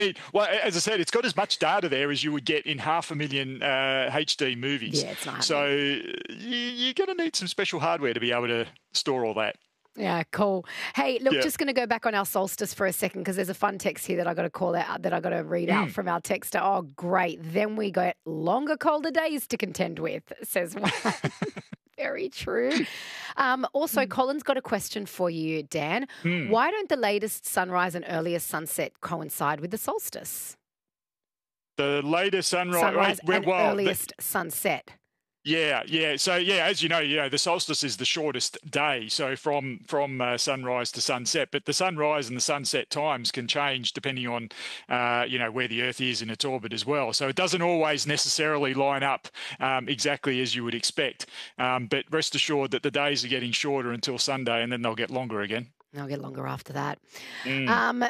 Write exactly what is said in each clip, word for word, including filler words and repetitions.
Well, as I said, it's got as much data there as you would get in half a million uh, H D movies. Yeah, it's not. So you, you're going to need some special hardware to be able to store all that. Yeah, cool. Hey, look, Yeah. just going to go back on our solstice for a second because there's a fun text here that I got to call out, that I got to read Mm. out from our texter. Oh, great. Then we got longer, colder days to contend with, says one. Very true. Um, also, Colin's got a question for you, Dan. Mm. Why don't the latest sunrise and earliest sunset coincide with the solstice? The latest sunrise, Sunrise wait, and well, earliest sunset. Yeah, yeah. So, yeah, as you know, you know, the solstice is the shortest day, so from from uh, sunrise to sunset. But the sunrise and the sunset times can change depending on, uh, you know, where the Earth is in its orbit as well. So it doesn't always necessarily line up um, exactly as you would expect. Um, but rest assured that the days are getting shorter until Sunday, and then they'll get longer again. They'll get longer after that. Mm. Um,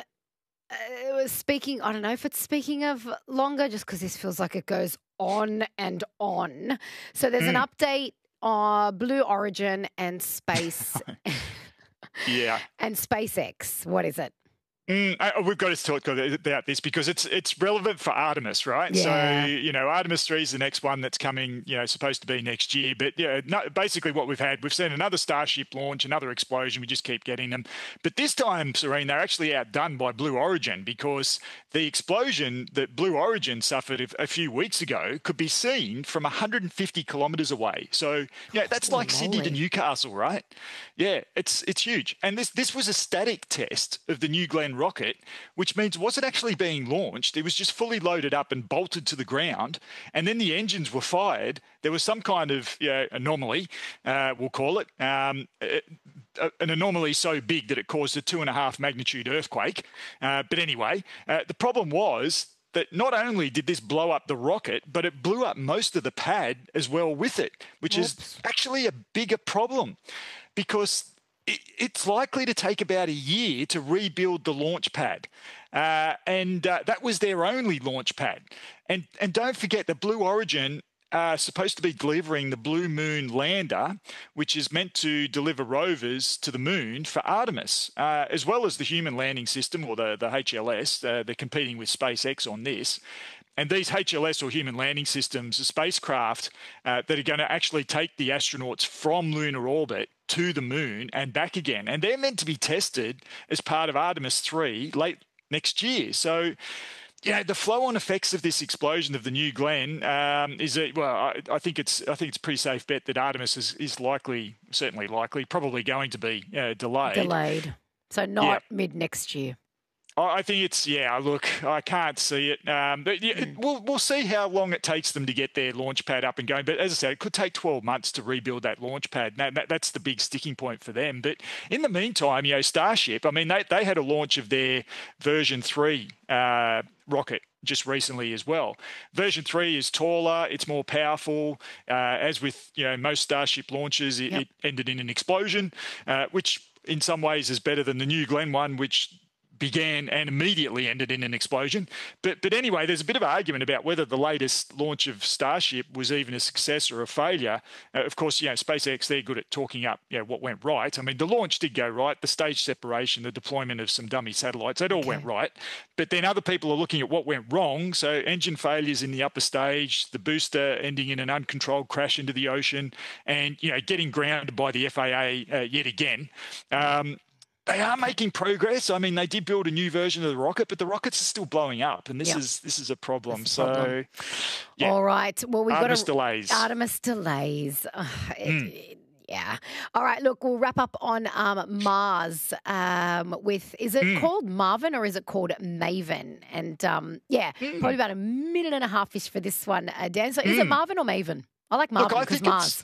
uh, speaking, I don't know if it's speaking of longer, just because this feels like it goes on and on. So there's Mm. an update on Blue Origin and Space Yeah. and SpaceX. What is it? Mm, I, we've got to talk about this because it's it's relevant for Artemis, right? Yeah. So, you know, Artemis three is the next one that's coming, you know, supposed to be next year. But, yeah, no, basically what we've had, we've seen another Starship launch, another explosion. We just keep getting them. But this time, Serene, they're actually outdone by Blue Origin because the explosion that Blue Origin suffered a, a few weeks ago could be seen from one hundred fifty kilometres away. So, yeah, that's Holy like Sydney to moly. Newcastle, right? Yeah, it's it's huge. And this this was a static test of the New Glenn rocket, which means it wasn't actually being launched. It was just fully loaded up and bolted to the ground. And then the engines were fired. There was some kind of you know, anomaly, uh, we'll call it, um, it, an anomaly so big that it caused a two and a half magnitude earthquake. Uh, but anyway, uh, the problem was that not only did this blow up the rocket, but it blew up most of the pad as well with it, which Oops. is actually a bigger problem because it, it's likely to take about a year to rebuild the launch pad. Uh, and uh, that was their only launch pad. And, and don't forget that Blue Origin are supposed to be delivering the Blue Moon lander, which is meant to deliver rovers to the moon for Artemis, uh, as well as the human landing system, or the, the H L S. Uh, they're competing with SpaceX on this. And these H L S, or human landing systems, are spacecraft uh, that are going to actually take the astronauts from lunar orbit to the moon and back again. And they're meant to be tested as part of Artemis three late next year. So, you know, the flow-on effects of this explosion of the New Glenn um, is a, well, I, I think it's I think it's a pretty safe bet that Artemis is, is likely, certainly likely, probably going to be uh, delayed. Delayed. So not mid next year. I I think it's, yeah, look, I can't see it. Um, but yeah, Mm. we'll, we'll see how long it takes them to get their launch pad up and going. But as I said, it could take twelve months to rebuild that launch pad. That, that, that's the big sticking point for them. But in the meantime, you know, Starship, I mean, they, they had a launch of their version three uh, rocket just recently as well. Version three is taller, it's more powerful. Uh, as with, you know, most Starship launches, it, Yep. it ended in an explosion, uh, which in some ways is better than the New Glenn one, which began and immediately ended in an explosion. But but anyway, there's a bit of argument about whether the latest launch of Starship was even a success or a failure. Uh, of course, you know, SpaceX, they're good at talking up, you know, what went right. I mean, the launch did go right. The stage separation, the deployment of some dummy satellites, it all Okay. went right. But then other people are looking at what went wrong. So engine failures in the upper stage, the booster ending in an uncontrolled crash into the ocean, and, you know, getting grounded by the F A A uh, yet again. Um, They are making progress. I mean, they did build a new version of the rocket, but the rockets are still blowing up, and this Yeah. is this is a problem. That's a so, problem. yeah, All right. Well, we've Artemis got to delays. Artemis delays. Ugh, it- Mm. it- yeah. All right. Look, we'll wrap up on um, Mars um, with, is it Mm. called Marvin or is it called Maven? And um, yeah, Mm. probably about a minute and a half ish for this one, uh, Dan. So is it Mm. Marvin or Maven? I like Look, Marvin I because think Mars. it's.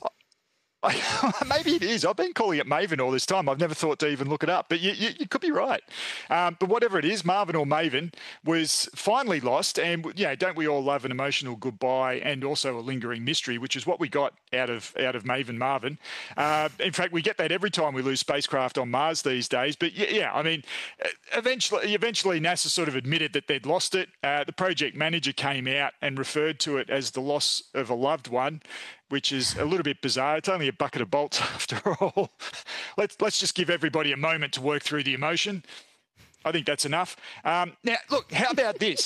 Maybe it is. I've been calling it Maven all this time. I've never thought to even look it up, but you, you, you could be right. Um, but whatever it is, Marvin or Maven was finally lost. And, you know, don't we all love an emotional goodbye and also a lingering mystery, which is what we got out of out of Maven Marvin. Uh, in fact, we get that every time we lose spacecraft on Mars these days. But, yeah, yeah I mean, eventually, eventually NASA sort of admitted that they'd lost it. Uh, the project manager came out and referred to it as the loss of a loved one, which is a little bit bizarre. It's only a bucket of bolts after all. Let's let's just give everybody a moment to work through the emotion. I think that's enough. Um, now, look, how about this?